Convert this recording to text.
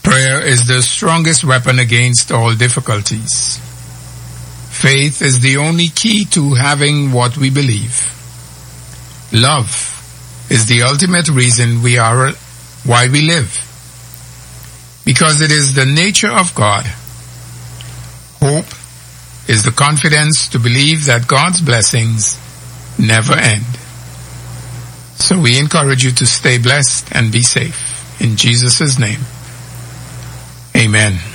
Prayer is the strongest weapon against all difficulties. Faith is the only key to having what we believe. Love is the ultimate reason why we live, because it is the nature of God. Hope is the confidence to believe that God's blessings never end. So we encourage you to stay blessed and be safe. In Jesus' name, amen.